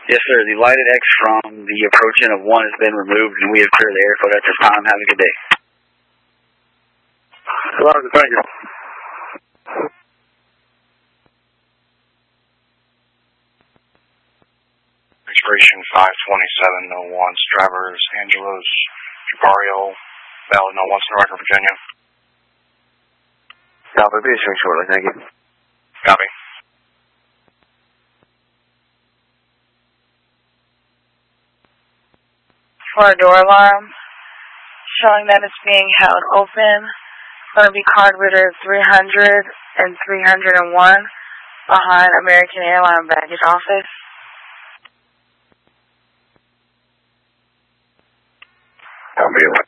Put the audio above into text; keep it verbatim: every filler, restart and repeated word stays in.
Yes, sir. The lighted X from the approach in of one has been removed, and we have cleared the airfield at this time. Have a good day. Roger, thank you. Expiration five twenty-seven oh one. Drivers Angelos Gario, valid no one, North Virginia. Copy, be issuing shortly, thank you. Copy. For a door alarm, showing that it's being held open. Going to be card reader three hundred and three hundred one behind American Airlines baggage office. Copy.